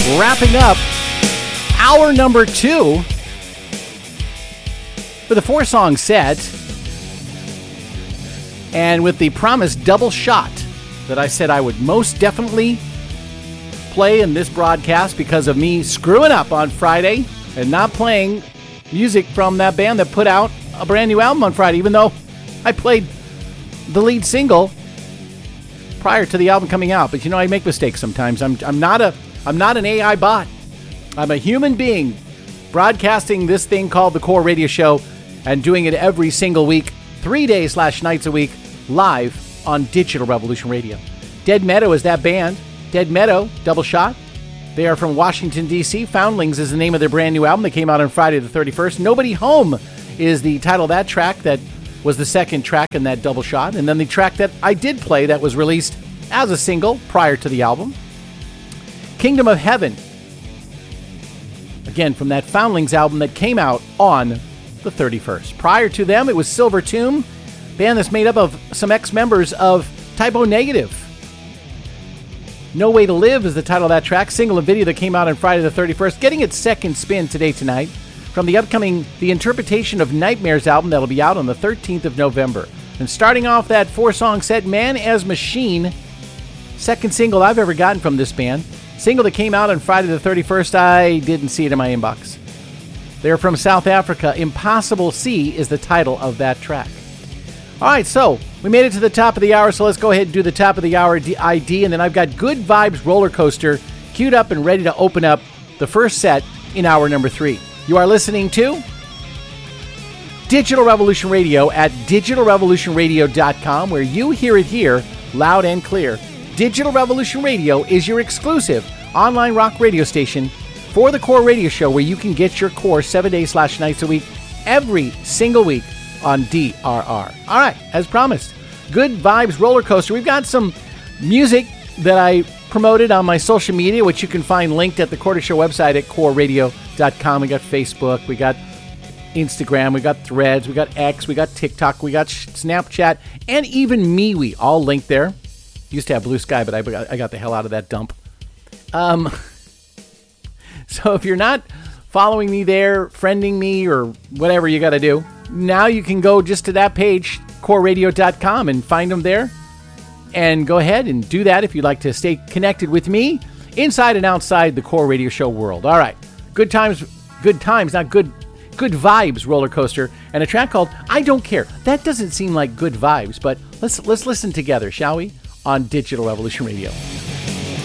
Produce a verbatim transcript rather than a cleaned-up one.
wrapping up hour number two with a four-song set and with the promised double shot that I said I would most definitely play in this broadcast because of me screwing up on Friday and not playing music from that band that put out a brand new album on Friday, even though I played the lead single prior to the album coming out. But you know, I make mistakes sometimes. I'm I'm not a I'm not an A I bot. I'm a human being broadcasting this thing called the Core Radio Show and doing it every single week, three days slash nights a week, live on Digital Revolution Radio. Dead Meadow is that band. Dead Meadow, double shot. They are from Washington, D C. Foundlings is the name of their brand new album that came out on Friday the thirty-first. Nobody Home is the title of that track that was the second track in that double shot. And then the track that I did play that was released as a single prior to the album, Kingdom of Heaven. Again, from that Foundlings album that came out on the thirty-first. Prior to them, it was Silver Tomb, band that's made up of some ex-members of Typo Negative. No Way to Live is the title of that track, single and video that came out on Friday the thirty-first, getting its second spin today tonight from the upcoming The Interpretation of Nightmares album that'll be out on the thirteenth of November. And starting off that four-song set, Man as Machine, second single I've ever gotten from this band. Single that came out on Friday the thirty-first, I didn't see it in my inbox. They're from South Africa. Impossible Sea is the title of that track. All right, so we made it to the top of the hour, so let's go ahead and do the top of the hour I D, and then I've got Good Vibes Roller Coaster queued up and ready to open up the first set in hour number three. You are listening to Digital Revolution Radio at digital revolution radio dot com, where you hear it here loud and clear. Digital Revolution Radio is your exclusive online rock radio station for the Core Radio Show, where you can get your core seven days slash nights a week, every single week on D R R. All right, as promised, Good Vibes Roller Coaster. We've got some music that I promoted on my social media, which you can find linked at the Core Show website at core radio dot com. We got Facebook, we got Instagram, we got Threads, we got X, we got TikTok, we got Snapchat, and even MeWe, all linked there. Used to have Blue Sky, but I got, I got the hell out of that dump. Um, so if you're not following me there, friending me, or whatever you got to do, now you can go just to that page, core radio dot com, and find them there. And go ahead and do that if you'd like to stay connected with me inside and outside the Core Radio Show world. All right. Good times, good times, not good, good vibes roller coaster, and a track called I Don't Care. That doesn't seem like good vibes, but let's let's listen together, shall we? On Digital Revolution Radio.